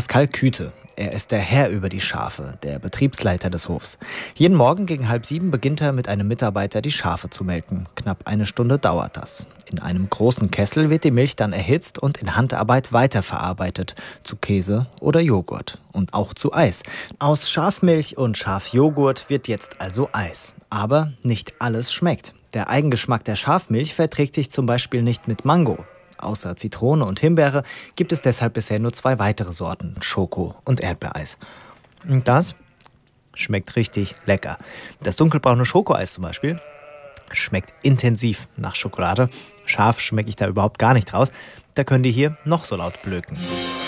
Pascal Küte. Er ist der Herr über die Schafe, der Betriebsleiter des Hofs. Jeden Morgen gegen 6:30 beginnt er mit einem Mitarbeiter die Schafe zu melken. Knapp eine Stunde dauert das. In einem großen Kessel wird die Milch dann erhitzt und in Handarbeit weiterverarbeitet. Zu Käse oder Joghurt. Und auch zu Eis. Aus Schafmilch und Schafjoghurt wird jetzt also Eis. Aber nicht alles schmeckt. Der Eigengeschmack der Schafmilch verträgt sich zum Beispiel nicht mit Mango. Außer Zitrone und Himbeere gibt es deshalb bisher nur 2 weitere Sorten, Schoko- und Erdbeereis. Und das schmeckt richtig lecker. Das dunkelbraune Schokoeis zum Beispiel schmeckt intensiv nach Schokolade. Scharf schmecke ich da überhaupt gar nicht raus. Da könnt ihr hier noch so laut blöken.